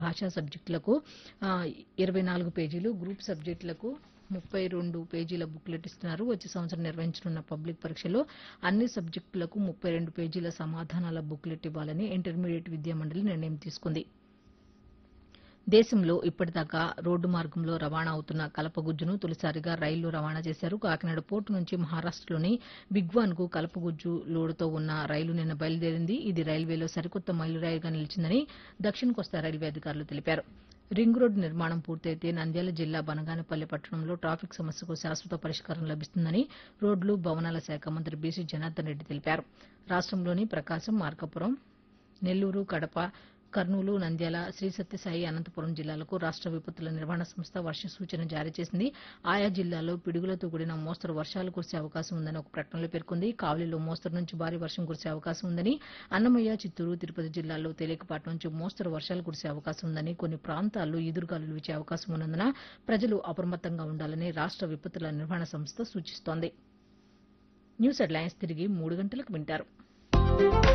భాషా సబ్జెక్టులకు 24 పేజీలు, గ్రూప్ సబ్జెక్టులకు 32 పేజీల బుక్లెట్ ఇస్తున్నారు. వచ్చే సంవత్సరం నిర్వహించనున్న పబ్లిక్ పరీక్షలో అన్ని సబ్జెక్టులకు 32 పేజీల సమాధానాల బుక్లెట్ ఇవ్వాలని ఇంటర్మీడియట్ విద్యా మండలి నిర్ణయం తీసుకుంది. దేశంలో ఇప్పటిదాకా రోడ్డు మార్గంలో రవాణా అవుతున్న కలపగుజ్జును తొలిసారిగా రైల్లో రవాణా చేశారు. కాకినాడ పోర్టు నుంచి మహారాష్టలోని బిగ్వాన్కు కలపగుజ్జు లోడుతో ఉన్న రైలు నిన్న బయలుదేరింది. ఇది రైల్వేలో సరికొత్త మైలురాయిగా నిలిచిందని దక్షిణ కోస్తా రైల్వే అధికారులు తెలిపారు. రింగ్ రోడ్డు నిర్మాణం పూర్తయితే నంద్యాల జిల్లా బనగానపల్లి పట్టణంలో ట్రాఫిక్ సమస్యకు శాశ్వత పరిష్కారం లభిస్తుందని రోడ్లు, భవనాల శాఖ మంత్రి బీసీ జనార్దన్ రెడ్డి తెలిపారు. రాష్టంలోని ప్రకాశం, మార్కాపురం, నెల్లూరు, కడప, కర్నూలు, నంద్యాల, శ్రీ సత్యసాయి, అనంతపురం జిల్లాలకు రాష్ట విపత్తుల నిర్వహణ సంస్థ వర్ష సూచన జారీ చేసింది. ఆయా జిల్లాల్లో పిడుగులతో కూడిన మోస్తరు వర్షాలు కురిసే అవకాశం ఉందని ఒక ప్రకటనలో పేర్కొంది. కావలిలో మోస్తరు నుంచి భారీ వర్షం కురిసే అవకాశం ఉందని, అన్నమయ్య, చిత్తూరు, తిరుపతి జిల్లాల్లో తేలికపాటి నుంచి మోస్తరు వర్షాలు కురిసే అవకాశం ఉందని, కొన్ని ప్రాంతాల్లో ఈదురుగాలులు వీచే అవకాశం ఉన్నందున ప్రజలు అప్రమత్తంగా ఉండాలని రాష్ట విపత్తుల నిర్వహణ సంస్థ సూచిస్తోంది. న్యూస్ హెడ్లైన్స్ తిరిగి 3 గంటలకు వింటారు.